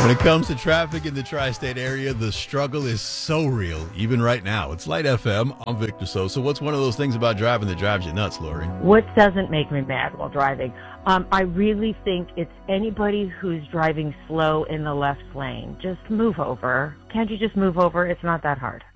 When it comes to traffic in the tri-state area, the struggle is so real, even right now. It's Light FM. I'm Victor Sosa. What's one of those things about driving that drives you nuts, Lori? What doesn't make me mad while driving? I really think it's anybody who's driving slow in the left lane. Just move over. Can't you just move over? It's not that hard.